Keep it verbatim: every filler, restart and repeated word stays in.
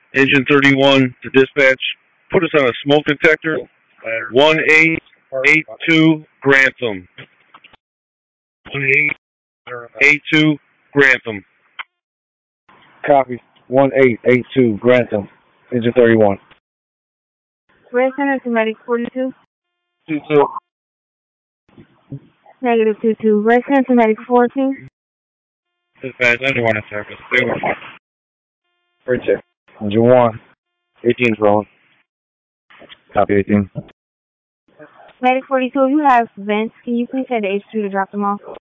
Engine thirty-one to dispatch. Put us on a smoke detector. one eight eight two Grantham. one eight eight two Grantham. Copy. one eight eight two Grantham. Engine thirty-one. Red Center to Medic forty-two. two two. Negative two two. Red Center to Medic fourteen. Dispatch, engine one in service. Right check. Engine one. eighteen's rolling. Copy eighteen. Medic forty-two, if you have vents, can you please head to H two to drop them off?